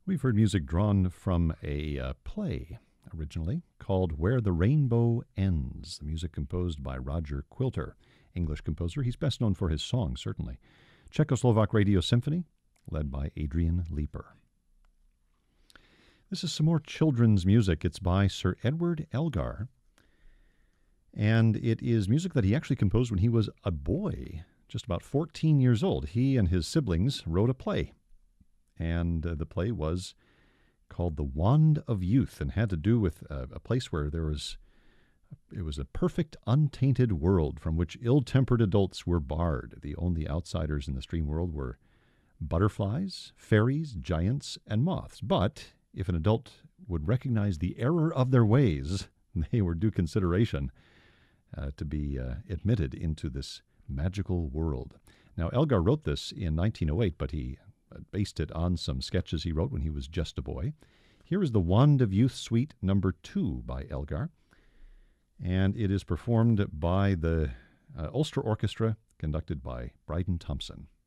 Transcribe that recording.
We've heard music drawn from a play originally called Where the Rainbow Ends, the music composed by Roger Quilter, English composer. He's best known for his songs, certainly. Czechoslovak Radio Symphony, led by Adrian Leeper. This is some more children's music. It's by Sir Edward Elgar, and it is music that he actually composed when he was a boy, just about 14 years old. He and his siblings wrote a play, and the play was called The Wand of Youth and had to do with a place where it was a perfect, untainted world from which ill-tempered adults were barred. The only outsiders in the stream world were butterflies, fairies, giants, and moths. But if an adult would recognize the error of their ways, they were due consideration to be admitted into this magical world. Now, Elgar wrote this in 1908, but he based it on some sketches he wrote when he was just a boy. Here is the Wand of Youth Suite No. 2 by Elgar, and it is performed by the Ulster Orchestra, conducted by Bryden Thompson.